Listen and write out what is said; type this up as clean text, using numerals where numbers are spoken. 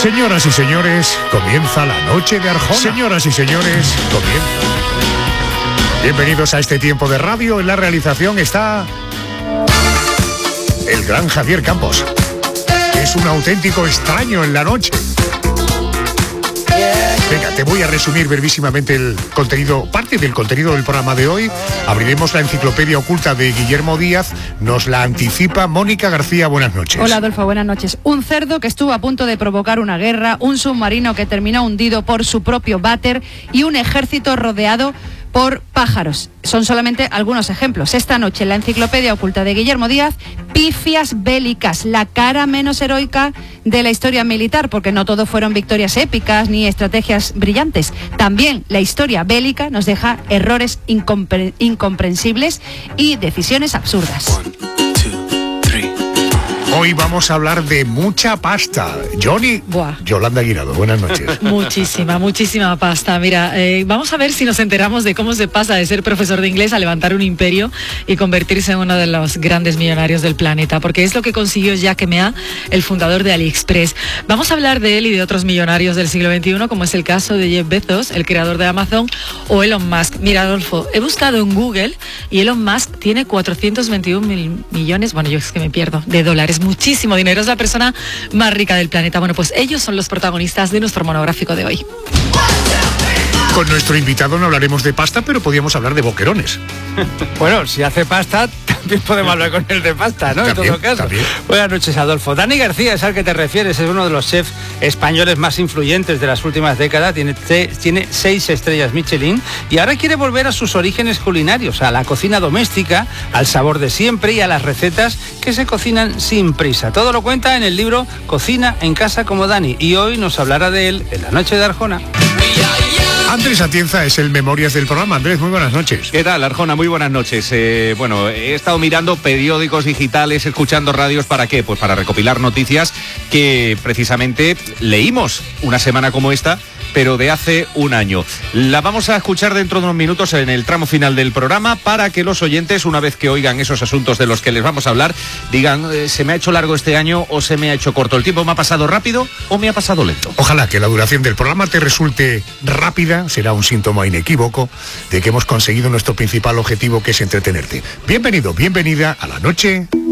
Señoras y señores, comienza la noche de Arjona. Señoras y señores, comienza. Bienvenidos a este tiempo de radio. En la realización está el gran Javier Campos. Es un auténtico extraño en la noche. Venga, te voy a resumir brevísimamente el contenido, parte del contenido del programa de hoy. Abriremos la enciclopedia oculta de Guillermo Díaz. Nos la anticipa Mónica García. Buenas noches. Hola, Adolfo, buenas noches. Un cerdo que estuvo a punto de provocar una guerra, un submarino que terminó hundido por su propio váter y un ejército rodeado por pájaros. Son solamente algunos ejemplos. Esta noche en la enciclopedia oculta de Guillermo Díaz, pifias bélicas, la cara menos heroica de la historia militar, porque no todo fueron victorias épicas ni estrategias brillantes. También la historia bélica nos deja errores incomprensibles y decisiones absurdas. Hoy vamos a hablar de mucha pasta. Johnny, Buah. Yolanda Guirado, buenas noches. Muchísima pasta. Mira, vamos a ver si nos enteramos de cómo se pasa de ser profesor de inglés a levantar un imperio y convertirse en uno de los grandes millonarios del planeta, porque es lo que consiguió Jack Ma, el fundador de AliExpress. Vamos a hablar de él y de otros millonarios del siglo XXI, como es el caso de Jeff Bezos, el creador de Amazon, o Elon Musk. Mira, Adolfo, he buscado en Google y Elon Musk tiene 421 millones, bueno, yo es que me pierdo, de dólares. Muchísimo dinero, es la persona más rica del planeta. Bueno, pues ellos son los protagonistas de nuestro monográfico de hoy. Con nuestro invitado no hablaremos de pasta, pero podríamos hablar de boquerones. Bueno, si hace pasta, también podemos hablar con él de pasta, ¿no? También, en todo caso. también. Buenas noches, Adolfo. Dani García es al que te refieres, es uno de los chefs españoles más influyentes de las últimas décadas, tiene 6 estrellas Michelin y ahora quiere volver a sus orígenes culinarios, a la cocina doméstica, al sabor de siempre y a las recetas que se cocinan sin prisa. Todo lo cuenta en el libro Cocina en casa como Dani y hoy nos hablará de él en la noche de Arjona. Andrés Atienza es el Memorias del programa. Andrés, muy buenas noches. ¿Qué tal, Arjona? Muy buenas noches. Bueno, he estado mirando periódicos digitales, escuchando radios, ¿para qué? Pues para recopilar noticias que precisamente leímos una semana como esta, pero de hace un año. La vamos a escuchar dentro de unos minutos en el tramo final del programa para que los oyentes, una vez que oigan esos asuntos de los que les vamos a hablar, digan, ¿se me ha hecho largo este año o se me ha hecho corto? ¿El tiempo me ha pasado rápido o me ha pasado lento? Ojalá que la duración del programa te resulte rápida, será un síntoma inequívoco de que hemos conseguido nuestro principal objetivo, que es entretenerte. Bienvenido, bienvenida a la noche